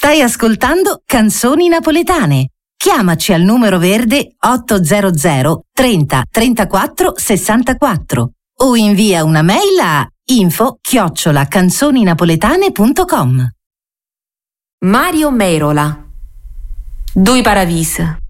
Stai ascoltando Canzoni Napoletane. Chiamaci al numero verde 800 30 34 64 o invia una mail a info@canzoninapoletane.com. Mario Merola, Dui Paravise.